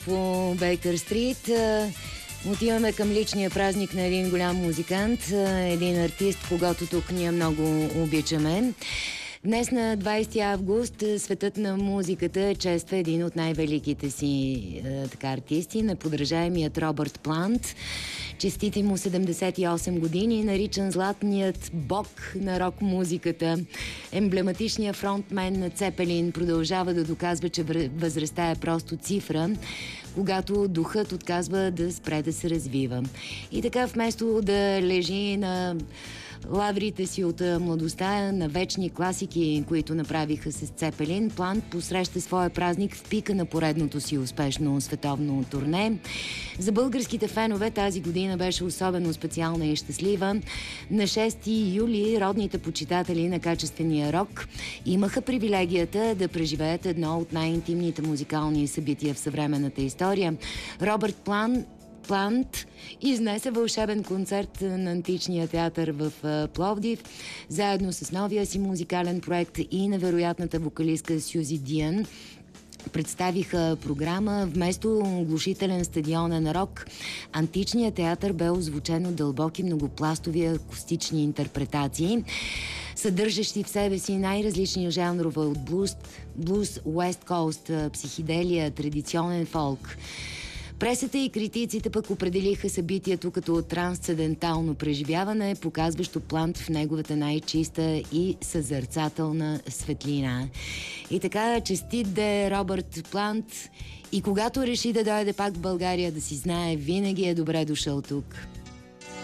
По Бейкър Стрит отиваме към личния празник на един голям музикант, един артист, когато тук ние много обичаме. Днес на 20 август светът на музиката чества един от най-великите си артисти, неподражаемият Робърт Плант. Честити му 78 години, наричан златният бог на рок-музиката. Емблематичният фронтмен на Цепелин продължава да доказва, че възрастта е просто цифра, когато духът отказва да спре да се развива. И така, вместо да лежи на лаврите си от младостта, на вечни класики, които направиха с Цепелин, Плант посреща своя празник в пика на поредното си успешно световно турне. За българските фенове тази година беше особено специална и щастлива. На 6 юли родните почитатели на качествения рок имаха привилегията да преживеят едно от най-интимните музикални събития в съвременната история. Робърт Плант изнесе вълшебен концерт на Античния театър в Пловдив, заедно с новия си музикален проект и невероятната вокалистка Сюзи Диън. Представиха програма вместо оглушителен стадионен рок. Античният театър бе озвучен от дълбоки многопластови акустични интерпретации, съдържащи в себе си най-различни жанрове от блуз, Уест Коуст, психоделия, традиционен фолк. Пресата и критиците пък определиха събитието като трансцендентално преживяване, показващо Плант в неговата най-чиста и съзерцателна светлина. И така, честит да е Робърт Плант, и когато реши да дойде пак в България, да си знае, винаги е добре дошъл тук.